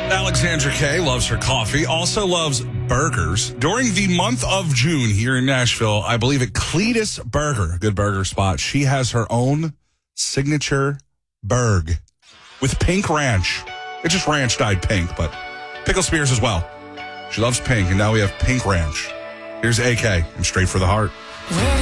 Alexandra Kay loves her coffee, also loves burgers. During the month of June here in Nashville, I believe at Cletus Burger, a good burger spot, she has her own signature burg with pink ranch. It's just ranch dyed pink, but pickle spears as well. She loves pink, and now we have pink ranch. Here's AK and Straight for the Heart.